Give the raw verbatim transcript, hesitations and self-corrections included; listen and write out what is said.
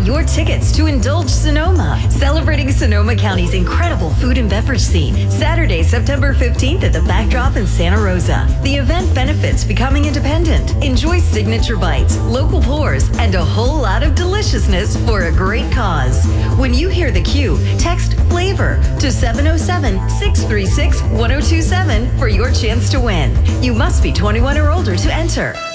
your tickets to Indulge Sonoma, celebrating Sonoma County's incredible food and beverage scene. Saturday, September fifteenth at the Backdrop in Santa Rosa. The event benefits becoming independent. Enjoy signature bites, local pours, and a whole lot of deliciousness for a great cause. When you hear the cue, text FLAVOR to seven oh seven, six three six, one oh two seven for your chance to win. You must be twenty-one or older to enter.